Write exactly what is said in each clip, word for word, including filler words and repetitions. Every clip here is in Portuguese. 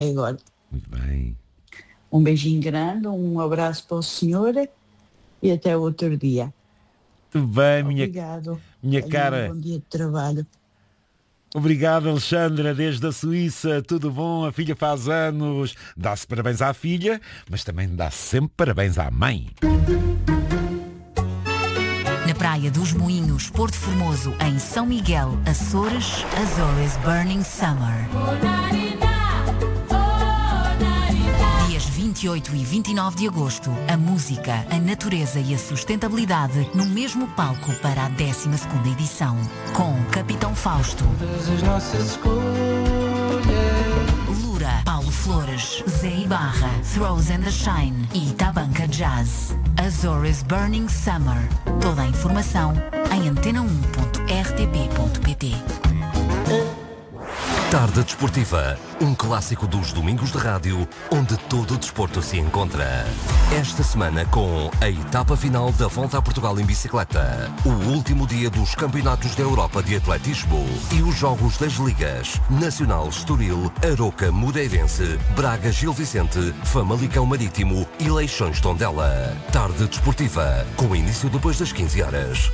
agora. Muito bem. Um beijinho grande, um abraço para o senhor e até outro dia. Tudo bem, minha, Obrigado. minha Tenha cara. um bom dia de trabalho. Obrigado, Alexandra, desde a Suíça. Tudo bom? A filha faz anos. Dá-se parabéns à filha, mas também dá-se sempre parabéns à mãe. Na Praia dos Moinhos, Porto Formoso, em São Miguel, Açores, Azores Burning Summer. Dias vinte e oito e vinte e nove de agosto, a música, a natureza e a sustentabilidade no mesmo palco para a décima segunda edição. Com Capitão Fausto, Lura, Paulo Flores, Zé Ibarra, Throws and the Shine e Tabanca Jazz. Azores Burning Summer. Toda a informação em antena um ponto r t p ponto p t. Tarde Desportiva, um clássico dos domingos de rádio, onde todo o desporto se encontra. Esta semana com a etapa final da Volta a Portugal em bicicleta, o último dia dos Campeonatos da Europa de Atletismo e os jogos das ligas Nacional Estoril, Aroca Moreirense, Braga Gil Vicente, Famalicão Marítimo e Leixões Tondela. Tarde Desportiva, com início depois das quinze horas.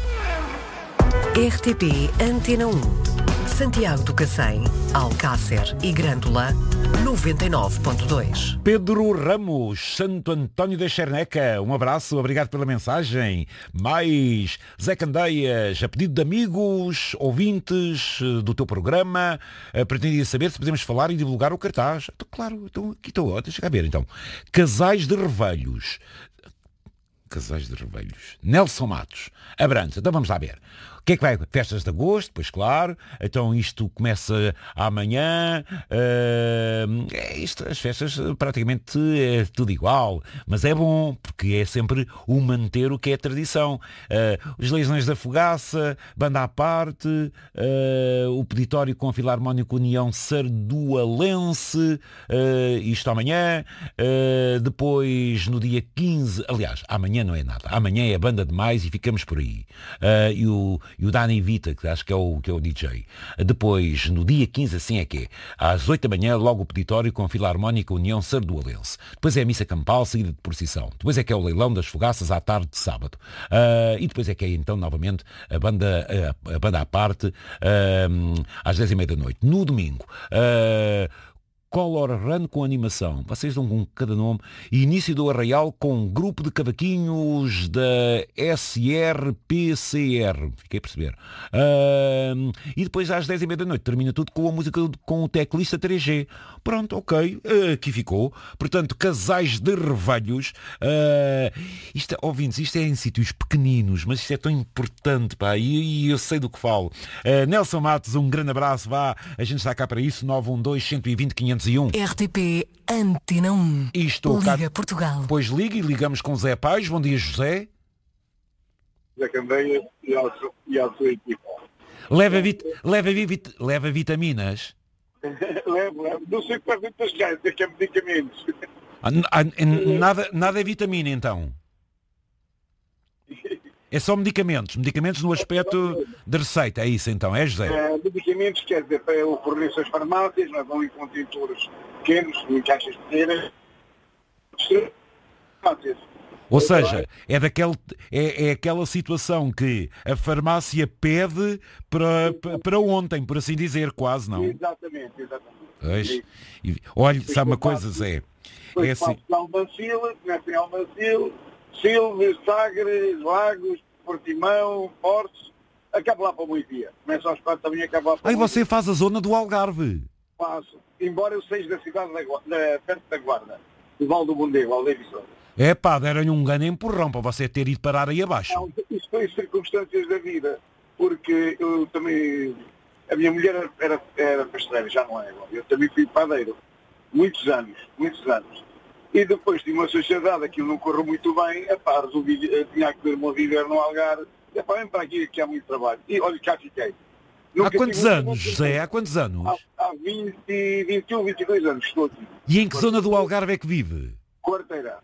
R T P Antena um. Santiago do Cacém, Alcácer e Grândola, noventa e nove ponto dois. Pedro Ramos, Santo António da Xerneca, um abraço, obrigado pela mensagem. Mais Zé Candeias, a pedido de amigos, ouvintes do teu programa, pretendia saber se podemos falar e divulgar o cartaz. Então, claro, então, aqui estou, deixa cá ver então. Casais de Revelhos. Casais de Revelhos. Nelson Matos, Abrantes, então vamos lá ver. O que é que vai? Festas de agosto, pois claro. Então isto começa amanhã. Uh, é isto, as festas praticamente é tudo igual. Mas é bom, porque é sempre o manter o que é a tradição. Uh, os Legiões da Fogaça, banda à parte, uh, o peditório com a Filarmónica União Sardualense, uh, isto amanhã. Uh, depois, no dia quinze, aliás, amanhã não é nada. Amanhã é a banda de mais e ficamos por aí. Uh, e o E o Dani Vita, que acho que é o, que é o D J. Depois, no dia quinze, assim é que é. Às oito da manhã, logo o peditório com a Filarmónica União Sardualense. Depois é a missa campal, seguida de procissão. Depois é que é o leilão das fogaças à tarde de sábado. Uh, e depois é que é, então, novamente, a banda, a, a banda à parte, uh, às dez e meia da noite. No domingo, uh, Color Run com animação, vocês dão com cada nome, e início do Arraial com um grupo de cavaquinhos da S R P C R, fiquei a perceber. Uh, e depois às dez e meia da noite termina tudo com a música com o teclista três G. Pronto, ok, uh, aqui ficou. Portanto, Casais de Revelhos. Uh, isto, ouvintes, isto é em sítios pequeninos, mas isto é tão importante, pá, e, e eu sei do que falo. Uh, Nelson Matos, um grande abraço, vá, a gente está cá para isso, nove um dois, um dois zero, quinhentos e um. R T P Antena um. E estou Liga cá... Portugal. Pois liga e ligamos com Zé Pais. Bom dia, José. Zé Candeias e à sua, e à sua equipa. Leva, vit... leva, vit... leva vitaminas? Levo, levo. Não sei o que faz dentro das caixas, é que é medicamentos. Ah, n- nada, nada é vitamina, então? É só medicamentos. Medicamentos no aspecto de receita. É isso, então. É, José? É, medicamentos, quer dizer, para eu forneço as farmácias, nós vamos em contentores pequenos, em caixas pequenas. Farmácias. Ou seja, é, daquele, é, é aquela situação que a farmácia pede para, para ontem, por assim dizer, quase, não? Exatamente, exatamente. Pois. E, olha, sabe uma coisa, Zé? Depois É assim... passo Almancil, conhecem Almancil, Silves, Sagres, Lagos, Portimão, Portos, acabo lá para o meio-dia. Começa aos quatro também, acabo lá para o Aí meio-dia. você faz a zona do Algarve. Faço, embora eu seja da cidade da, da, perto da Guarda, do Val do Mondego, Aldeia Viçosa. É pá, deram-lhe um grande empurrão para você ter ido parar aí abaixo. Não, isto foi circunstâncias da vida, porque eu também, a minha mulher era, era, era pasteleira, já não é agora. Eu também fui padeiro, muitos anos, muitos anos. E depois de uma sociedade, aquilo não correu muito bem, epá, resolvi, tinha que ter-me a viver no Algarve, epá, vem para aqui que há muito trabalho. E olha, cá fiquei. Nunca há quantos anos, José? Há quantos anos? Há, há vinte, vinte e um, vinte e dois anos estou aqui. E em que zona do Algarve é que vive? Quarteira.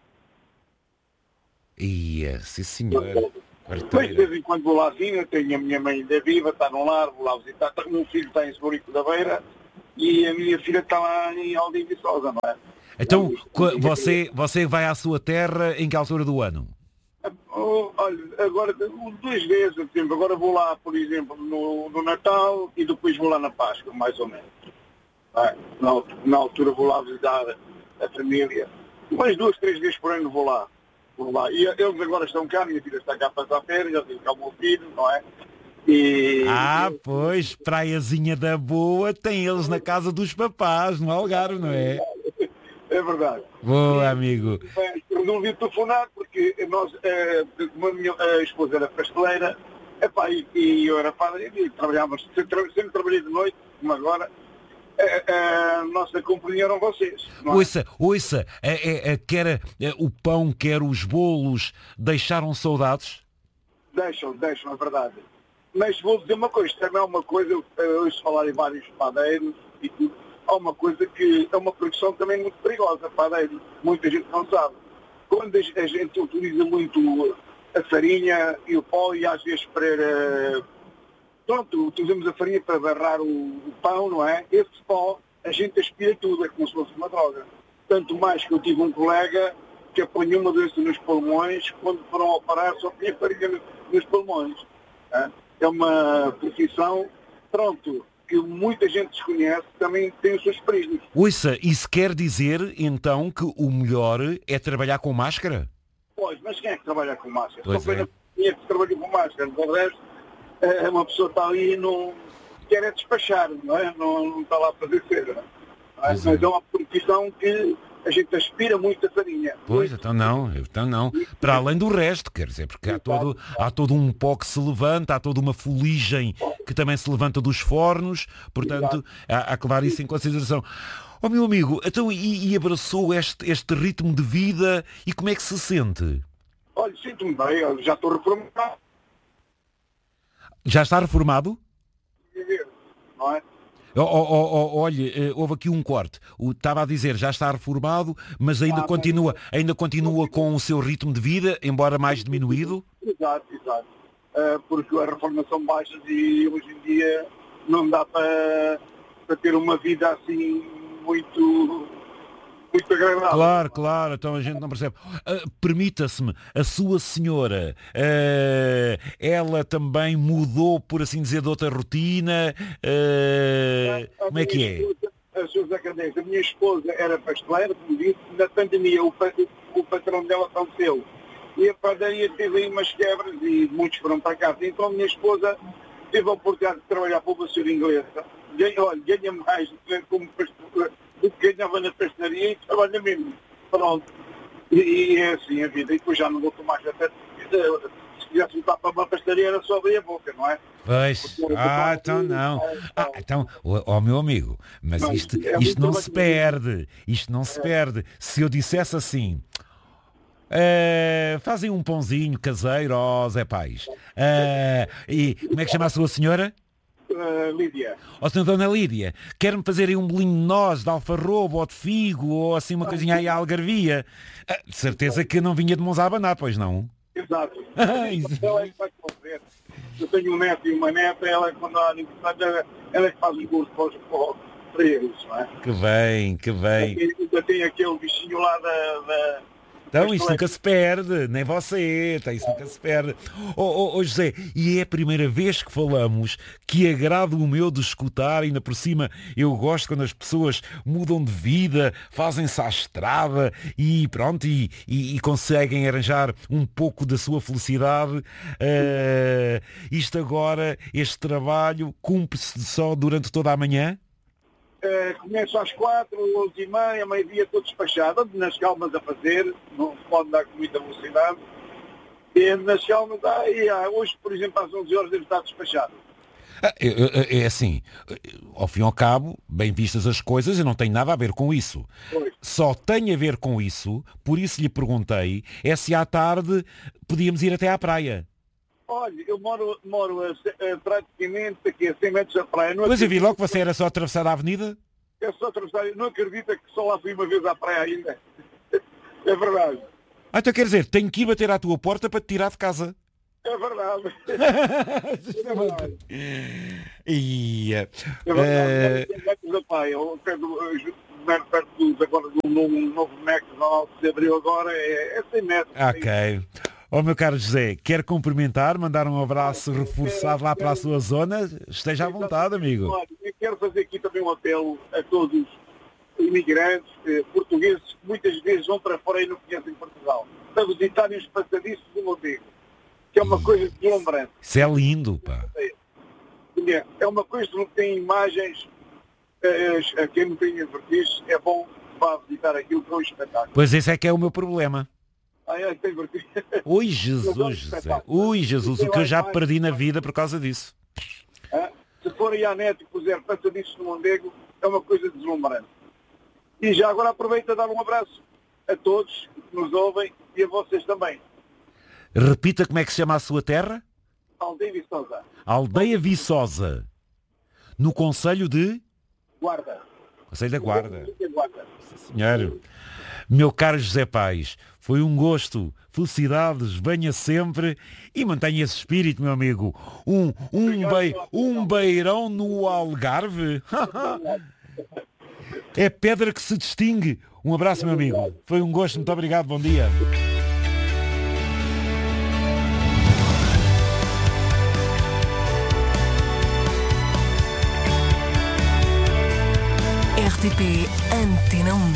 Ia, sim senhor. Mas de vez em quando vou lá assim, eu tenho a minha mãe ainda viva, está no lar, vou lá visitar, o meu filho está em Soborico da Beira, e a minha filha está lá em Aldim Viçosa, não é? Então, co- você, você vai à sua terra em que altura do ano? Oh, olha, agora duas vezes, por exemplo, agora vou lá, por exemplo, no, no Natal e depois vou lá na Páscoa, mais ou menos. Ah, na, altura, na altura vou lá visitar a família. Mais duas, três vezes por ano vou lá. Vou lá. E eles agora estão cá, minha filha está cá a passar férias, já tenho cá o meu filho, não é? E... Ah, pois, praiazinha da boa, tem eles na casa dos papás, no Algarve, não é? É verdade. Boa, amigo. Bem, resolvi telefonar porque nós, eh, como a minha a esposa era pasteleira, epá, e, e eu era padre, e trabalhávamos, sempre, sempre trabalhei de noite, como agora, a, a nossa companhia eram vocês. Não é? Ouça, ouça, é, é, é, quer é, o pão, quer os bolos, deixaram saudades? Deixam, deixam, é verdade. Mas vou dizer uma coisa, também é uma coisa, eu ouço falar em vários padeiros e tudo, há uma coisa que é uma profissão também muito perigosa, padeiro, muita gente não sabe. Quando a gente utiliza muito a farinha e o pó e às vezes para... Pronto, utilizamos a farinha para barrar o, o pão, não é? Esse pó, a gente aspira tudo, é como se fosse uma droga. Tanto mais que eu tive um colega que apanhou uma doença nos pulmões, quando foram operar só tinha farinha nos pulmões. É, é uma profissão, pronto, que muita gente desconhece, também tem os seus perigos. Ouça, isso quer dizer, então, que o melhor é trabalhar com máscara? Pois, mas quem é que trabalha com máscara? Pois Só é. pena quem é que trabalha com máscara. Do resto, é, uma pessoa está ali e não quer é despachar, não é? Não, não está lá a fazer cera. Não é? Pois Mas é. é uma profissão que a gente aspira muito a farinha. Pois, então não, então não. Para além do resto, quer dizer, porque há todo, há todo um pó que se levanta, há toda uma fuligem que também se levanta dos fornos, portanto, há, há que levar isso em consideração. Ó meu amigo, então e, e abraçou este, este ritmo de vida e como é que se sente? Olha, sinto-me bem, eu já estou reformado, Já está reformado? não é? Oh, oh, oh, oh, olha, eh, houve aqui um corte. O, estava a dizer, já está reformado, mas ainda Ah, continua, ainda continua com o seu ritmo de vida, embora mais diminuído? Exato, exato. Ah, porque a reformação baixa e hoje em dia não dá para, para ter uma vida assim muito, muito agradável. Claro, claro, então a gente não percebe. Ah, permita-se-me, a sua senhora, ah, ela também mudou, por assim dizer, de outra rotina? Ah, como é que é? A sua Zacadez, a minha esposa era pasteleira, como disse, na pandemia o, pa- o patrão dela faleceu. E a padaria teve aí umas quebras e muitos foram para casa. Então a minha esposa teve a oportunidade de trabalhar para uma senhora inglesa. Ganha, olha, ganha mais do que como pasteleira do que ganhava na pastelaria e trabalha mesmo. Pronto. E, e é assim a vida. E depois já não voltou mais até. Se quisesse voltar para uma pastelaria era só abrir a boca, não é? Pois, ah, então não. Ah, então, ó ó, meu amigo, mas Não, isto, é isto muito não se trabalho. perde, isto não se perde. Se eu dissesse assim, ah, fazem um pãozinho caseiro, ó Zé Pais, ah, e como é que chama a sua senhora? Ah, Lídia. Ó senhora Dona Lídia, quer-me fazer aí um bolinho de noz, de alfarrobo ou de figo, ou assim uma coisinha aí à algarvia? Ah, de certeza que não vinha de mãos a abanar, pois não? Exato. Ah, isso. Ela é que vai fazer. Eu tenho um neto e uma neta, ela é quando há aniversário, ela- ela é que faz os gols para, os- para, para eles, não é? Que bem, que bem. E ainda tem aquele bichinho lá da... da Então, da isso nunca se perde, nem você, então, isso nunca se perde. Ô oh, oh, José, e é a primeira vez que falamos, que agrado o meu de escutar, ainda por cima eu gosto quando as pessoas mudam de vida, fazem-se à estrada e pronto, e, e, e conseguem arranjar um pouco da sua felicidade. Uh, isto agora, este trabalho, cumpre-se só durante toda a manhã? Uh, começo às quatro, onze e meia, meio-dia, estou despachado. Ando nas calmas a fazer, não se pode dar com muita velocidade. E ando nas calmas, ah, e, ah, hoje, por exemplo, às onze horas devo estar despachado. Ah, É, é- é assim, ao fim e ao cabo, bem vistas as coisas, eu não tenho nada a ver com isso. Pois. Só tem a ver com isso, por isso lhe perguntei, é se à tarde podíamos ir até à praia. Olha, eu moro, moro a, a, praticamente aqui a cem metros da praia. Não Pois eu vi acredito- logo que você era só atravessar a avenida. É só atravessar, não acredita que só lá fui uma vez à praia ainda. É verdade. Ah, então quer dizer, tenho que ir bater à tua porta para te tirar de casa. É verdade. Isto é verdade. E, É verdade. Uh... Pai, eu perto, perto dos, agora de um novo McDonald's que se abriu agora, é, é cem metros. Ok. Ó oh, meu caro José, quer cumprimentar, mandar um abraço reforçado lá para a sua zona? Esteja à vontade, amigo. Eu quero fazer aqui também um apelo a todos os imigrantes eh, portugueses que muitas vezes vão para fora e não conhecem Portugal, para visitarem os passadiços do Mondego, que é uma coisa deslumbrante. Isso é lindo, pá. É uma coisa que não tem imagens, a quem não tem vertigens, é bom para visitar aquilo que é um espetáculo. Pois esse é que é o meu problema. Ah, é, tem vertigens. Ui, Jesus, José. Ui, Jesus, o que eu já perdi na vida por causa disso. Ah, se forem à net e puser passadiços no Mondego, é uma coisa deslumbrante. E já agora aproveito a dar um abraço a todos que nos ouvem e a vocês também. Repita como é que se chama a sua terra? Aldeia Viçosa. Aldeia Viçosa. No Conselho de... Guarda. Conselho da Guarda. Guarda. Sim, senhor. Meu caro José Pais, foi um gosto. Felicidades, venha sempre e mantenha esse espírito, meu amigo. Um, um, bei, um beirão no Algarve. É pedra que se distingue. Um abraço, meu amigo. Foi um gosto. Muito obrigado. Bom dia. R T P Antena um.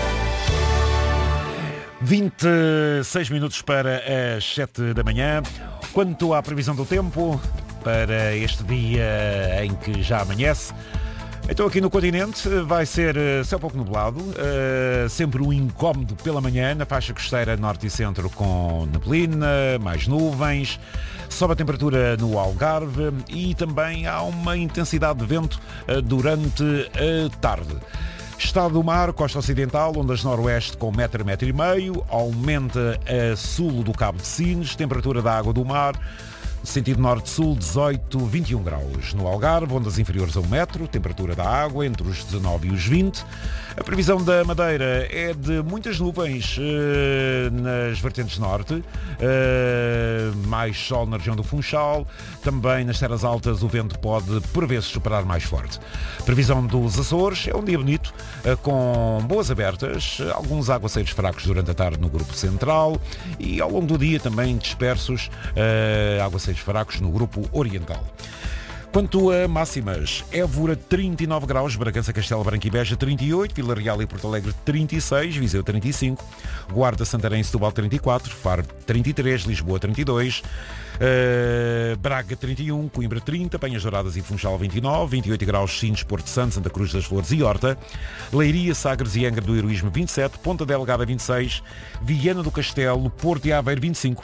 vinte e seis minutos para as sete da manhã. Quanto à previsão do tempo para este dia em que já amanhece, então aqui no continente vai ser céu pouco nublado, uh, sempre um incómodo pela manhã, na faixa costeira norte e centro com neblina, mais nuvens, sobe a temperatura no Algarve e também há uma intensidade de vento uh, durante a tarde. Estado do mar, costa ocidental, ondas noroeste com metro, metro e meio, aumenta a sul do Cabo de Sines, temperatura da água do mar, sentido norte-sul, dezoito, vinte e um graus. No Algarve, ondas inferiores a um metro, temperatura da água entre os dezanove e os vinte. A previsão da Madeira é de muitas nuvens eh, nas vertentes norte, eh, mais sol na região do Funchal. Também nas terras altas o vento pode, por vezes, superar mais forte. Previsão dos Açores é um dia bonito, eh, com boas abertas, alguns aguaceiros fracos durante a tarde no grupo central e ao longo do dia também dispersos eh, aguaceiros fracos no grupo oriental. Quanto a máximas, Évora trinta e nove graus, Bragança, Castelo Branco e Beja trinta e oito, Vila Real e Porto Alegre trinta e seis, Viseu trinta e cinco, Guarda, Santarém e Setúbal trinta e quatro, Faro trinta e três, Lisboa trinta e dois, uh, Braga trinta e um, Coimbra trinta, Penhas Douradas e Funchal vinte e nove, vinte e oito graus, Sines, Porto Santo, Santa Cruz das Flores e Horta, Leiria, Sagres e Angra do Heroísmo vinte e sete, Ponta Delgada vinte e seis, Viana do Castelo, Porto e Aveiro vinte e cinco.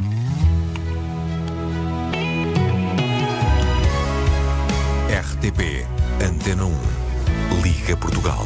R T P Antena um. Liga Portugal.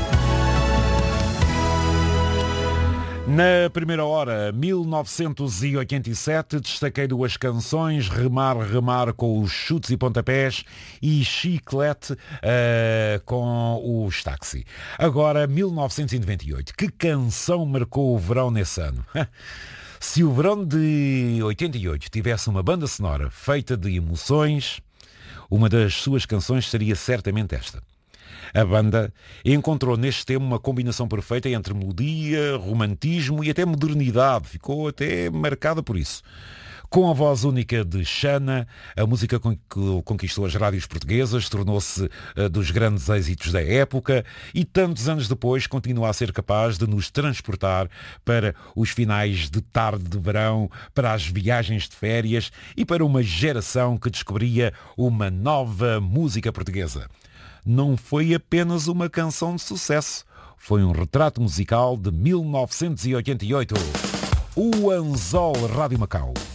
Na primeira hora, mil novecentos e oitenta e sete, destaquei duas canções, Remar, Remar com os chutes e pontapés e Chiclete uh, com os táxi. Agora, mil novecentos e noventa e oito. Que canção marcou o verão nesse ano? Se o verão de oitenta e oito tivesse uma banda sonora feita de emoções, uma das suas canções seria certamente esta. A banda encontrou neste tema uma combinação perfeita entre melodia, romantismo e até modernidade. Ficou até marcada por isso. Com a voz única de Xana, a música que conquistou as rádios portuguesas, tornou-se uh, dos grandes êxitos da época e tantos anos depois continua a ser capaz de nos transportar para os finais de tarde de verão, para as viagens de férias e para uma geração que descobria uma nova música portuguesa. Não foi apenas uma canção de sucesso, foi um retrato musical de mil novecentos e oitenta e oito. O Anzol Rádio Macau.